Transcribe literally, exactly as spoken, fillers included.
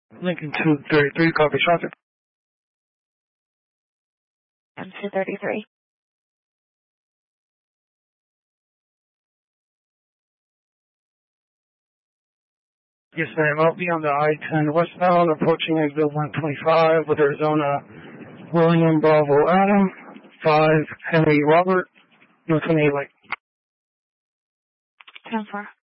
Lincoln two thirty-three, copy traffic. M two thirty-three. Yes, ma'am. I'll be on the I ten westbound, approaching exit one twenty-five with Arizona William Bravo Adam, five Henry Robert, North twenty-eight Lake. ten four.